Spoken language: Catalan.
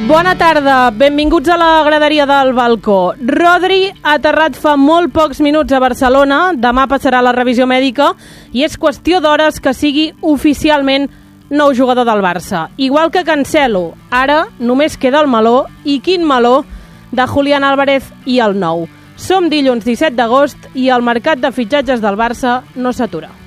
Bona tarda, benvinguts a la graderia del balcó. Rodri ha aterrat fa molt pocs minuts a Barcelona, demà passarà la revisió mèdica i és qüestió d'hores que sigui oficialment nou jugador del Barça. Igual que Cancelo, ara només queda el meló, i quin meló, de Julián Álvarez i el nou. Som dilluns 17 d'agost i el mercat de fitxatges del Barça no s'atura.